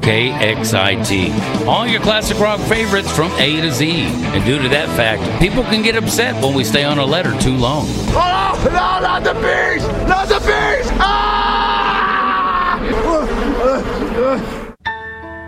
KXIT. All your classic rock favorites from A to Z. And due to that fact, people can get upset when we stay on a letter too long. Oh, no, not the bees! Not the bees! Ah!